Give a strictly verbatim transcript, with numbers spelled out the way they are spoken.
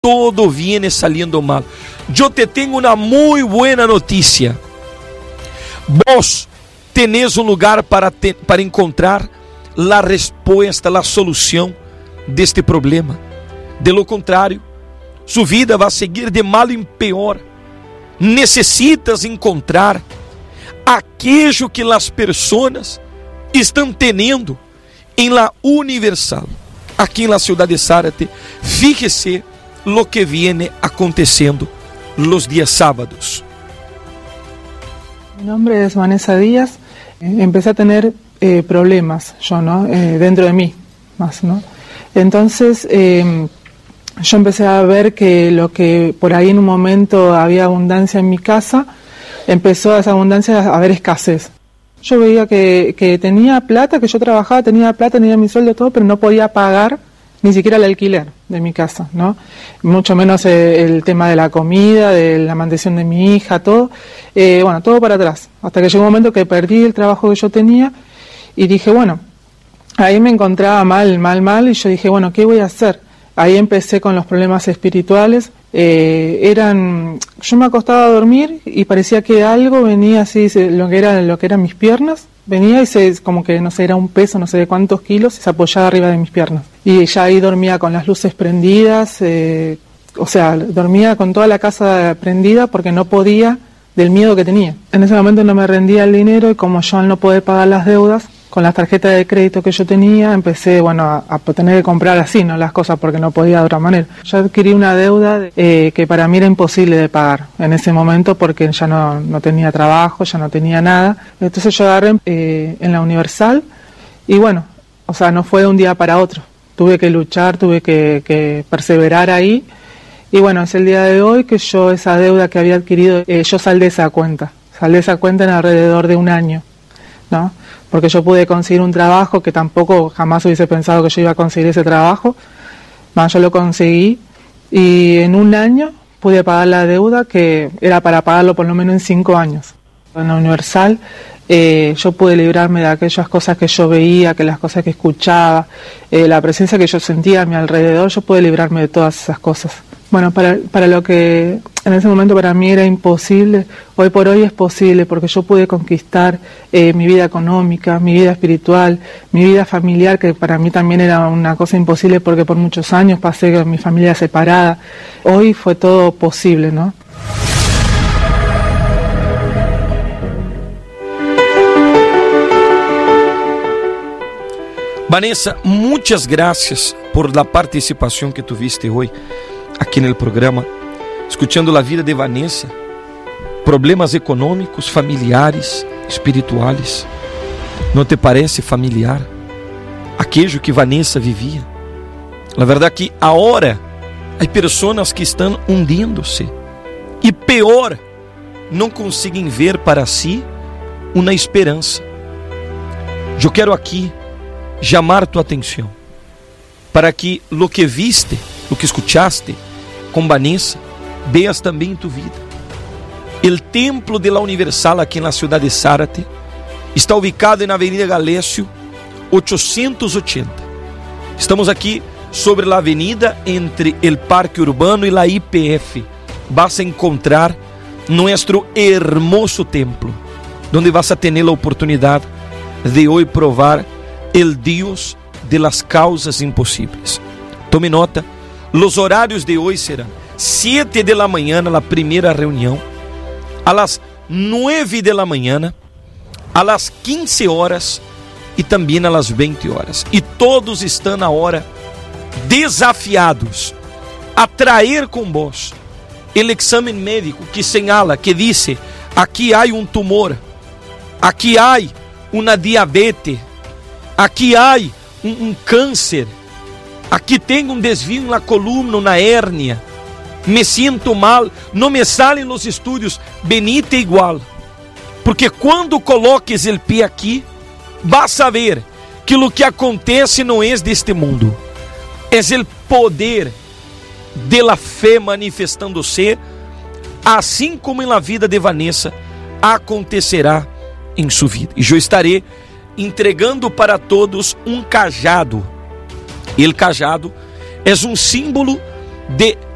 todo viene saliendo mal. Yo te tengo una muy buena noticia. Vos tenés un lugar para, te, para encontrar la respuesta, la solución de este problema. De lo contrario, su vida va a seguir de mal en peor. Necesitas encontrar aquello que las personas están teniendo en la Universal, aquí en la ciudad de Zárate. Fíjese lo que viene aconteciendo los días sábados. Mi nombre es Vanessa Díaz. Empecé a tener eh, problemas yo, ¿no? Eh, dentro de mí, más, ¿no? Entonces, eh, yo empecé a ver que lo que por ahí en un momento había abundancia en mi casa, empezó esa abundancia a haber escasez. Yo veía que, que tenía plata, que yo trabajaba, tenía plata, tenía mi sueldo, todo, pero no podía pagar ni siquiera el alquiler de mi casa, ¿no? Mucho menos eh, el tema de la comida, de la mantención de mi hija, todo. Eh, bueno, todo para atrás. Hasta que llegó un momento que perdí el trabajo que yo tenía y dije, bueno, ahí me encontraba mal, mal, mal, y yo dije, bueno, ¿qué voy a hacer? Ahí empecé con los problemas espirituales. Eh, eran, yo me acostaba a dormir y parecía que algo venía así, lo que era, lo que eran mis piernas, venía y se, como que no sé, era un peso, no sé de cuántos kilos, y se apoyaba arriba de mis piernas. Y ya ahí dormía con las luces prendidas, eh, o sea, dormía con toda la casa prendida porque no podía del miedo que tenía. En ese momento no me rendía el dinero y como yo al no poder pagar las deudas, con las tarjetas de crédito que yo tenía, empecé, bueno, a, a tener que comprar así, ¿no? Las cosas porque no podía de otra manera. Yo adquirí una deuda eh, que para mí era imposible de pagar en ese momento porque ya no, no tenía trabajo, ya no tenía nada. Entonces yo agarré eh, en la Universal y bueno, o sea, no fue de un día para otro. Tuve que luchar, tuve que, que perseverar ahí. Y bueno, es el día de hoy que yo esa deuda que había adquirido, eh, yo saldé esa cuenta. Saldé esa cuenta en alrededor de un año, ¿no? Porque yo pude conseguir un trabajo que tampoco jamás hubiese pensado que yo iba a conseguir ese trabajo. Más, yo lo conseguí y en un año pude pagar la deuda que era para pagarlo por lo menos en cinco años. En la Universal eh, yo pude librarme de aquellas cosas que yo veía, que las cosas que escuchaba, eh, la presencia que yo sentía a mi alrededor, yo pude librarme de todas esas cosas. Bueno, para, para lo que en ese momento para mí era imposible, hoy por hoy es posible porque yo pude conquistar eh, mi vida económica, mi vida espiritual, mi vida familiar, que para mí también era una cosa imposible porque por muchos años pasé con mi familia separada. Hoy fue todo posible, ¿no? Vanessa, muchas gracias por la participación que tuviste hoy aqui no programa, escutando a vida de Vanessa, problemas econômicos, familiares, espirituais. Não te parece familiar aquilo que Vanessa vivia? A verdade é que agora há pessoas que estão hundindo-se e pior, não conseguem ver para si uma esperança. Eu quero aqui chamar tua atenção para que lo que viste, lo que escuchaste com Vanessa, veas também em tu vida. O templo de la Universal aqui na cidade de Zárate está ubicado na Avenida Galécio oitocentos e oitenta. Estamos aqui sobre a avenida entre o Parque Urbano e a I P F. Vas a encontrar nosso hermoso templo, onde vas a ter a oportunidade de hoje provar o Deus de las causas impossíveis. Tome nota. Los horários de hoje serão sete de la manhã na primeira reunião, a las nueve de la manhã, a las quinze horas e também a las vinte horas. E todos estão na hora desafiados a trazer com vós o exame médico que señala, que diz: aqui há um tumor, aqui há uma diabetes, aqui há um, um câncer, aqui tenho um desvio na coluna, na hérnia, me sinto mal, não me salen os estudos, venite igual. Porque quando coloques o pé aqui, vas a ver que o que acontece não é deste mundo, é o poder de la fé manifestando-se, assim como na vida de Vanessa acontecerá em sua vida. E eu estarei entregando para todos um cajado. E o cajado é um símbolo de